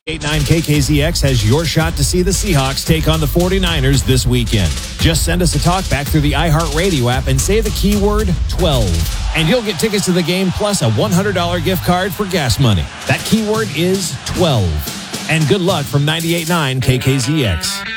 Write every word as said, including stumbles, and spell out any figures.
eight nine K K Z X has your shot to see the Seahawks take on the forty-niners this weekend. Just send us a talk back through the iHeartRadio app and say the keyword twelve. And you'll get tickets to the game plus a one hundred dollars gift card for gas money. That keyword is twelve. And good luck from ninety-eight point nine K K Z X.